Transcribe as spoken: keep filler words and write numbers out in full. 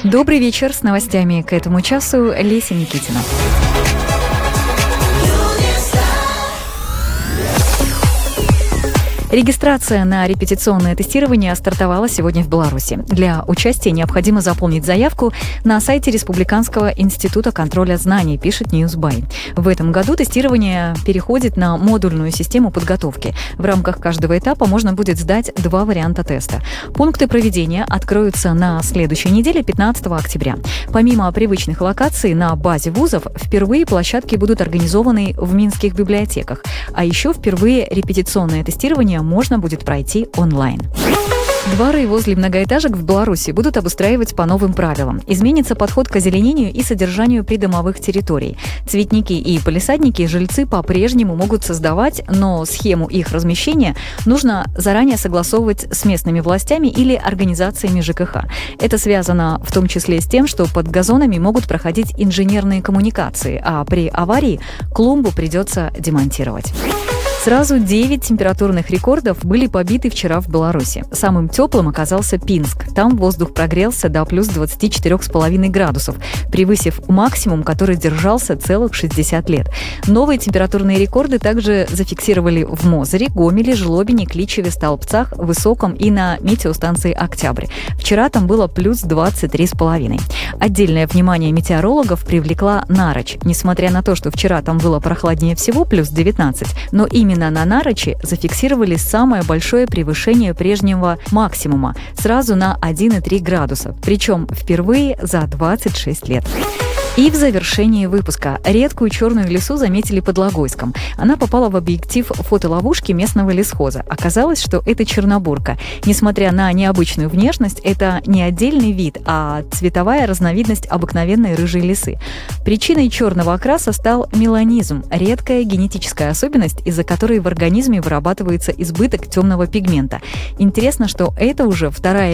Добрый вечер, с новостями к этому часу Леся Никитина. Регистрация на репетиционное тестирование стартовала сегодня в Беларуси. Для участия необходимо заполнить заявку на сайте Республиканского института контроля знаний, пишет Newsby. В этом году тестирование переходит на модульную систему подготовки. В рамках каждого этапа можно будет сдать два варианта теста. Пункты проведения откроются на следующей неделе, пятнадцатого октября. Помимо привычных локаций на базе вузов, впервые площадки будут организованы в минских библиотеках. А еще впервые репетиционное тестирование можно будет пройти онлайн. Дворы возле многоэтажек в Беларуси будут обустраивать по новым правилам. Изменится подход к озеленению и содержанию придомовых территорий. Цветники и палисадники жильцы по-прежнему могут создавать, но схему их размещения нужно заранее согласовывать с местными властями или организациями ЖКХ. Это связано в том числе с тем, что под газонами могут проходить инженерные коммуникации, а при аварии клумбу придется демонтировать. Сразу девять температурных рекордов были побиты вчера в Беларуси. Самым теплым оказался Пинск. Там воздух прогрелся до плюс двадцати четырёх с половиной градусов, превысив максимум, который держался целых шестьдесят лет. Новые температурные рекорды также зафиксировали в Мозыре, Гомеле, Жлобине, Кличеве, Столбцах, Высоком и на метеостанции «Октябрь». Вчера там было плюс двадцать три с половиной. Отдельное внимание метеорологов привлекла Нарочь. Несмотря на то, что вчера там было прохладнее всего, плюс девятнадцать, но именно Именно на Нарочи зафиксировали самое большое превышение прежнего максимума, сразу на один и три градуса, причем впервые за двадцать шесть лет. И в завершении выпуска редкую черную лису заметили под Логойском. Она попала в объектив фотоловушки местного лесхоза. Оказалось, что это чернобурка. Несмотря на необычную внешность, это не отдельный вид, а цветовая разновидность обыкновенной рыжей лисы. Причиной черного окраса стал меланизм – редкая генетическая особенность, из-за которой в организме вырабатывается избыток темного пигмента. Интересно, что это уже вторая